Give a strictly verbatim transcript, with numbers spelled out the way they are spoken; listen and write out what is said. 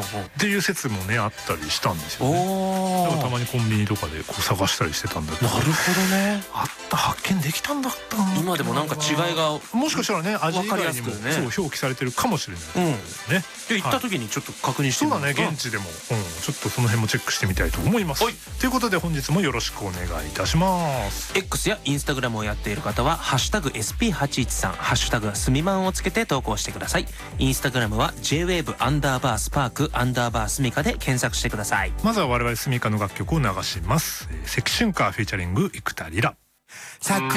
っていう説もねあったりしたんですよね。だからたまにコンビニとかでこう探したりしてたんだけど。 なるほどね。 あった発見できたんだったんだ。 今でもなんか違いがもしかしたらね味以分かりや外にもすくねそう表記されてるかもしれないですね。 で行った時にちょっと確認してそうだみますか。 ね現地でも、うん、ちょっとその辺もチェックしてみたいと思います。 はいということで本日もよろしくお願いいたします。 X やインスタグラムをやっている方はハッシュタグ エスピーはちいちさん ハッシュタグすみまんをつけて投稿してください。インスタグラムは ジェイウェーブ アンダーバースパークアンダーバースミカで検索してください。 まずは我々スミカの楽曲を流します。セクシュンカーフィーチャリング生田リラ。 桜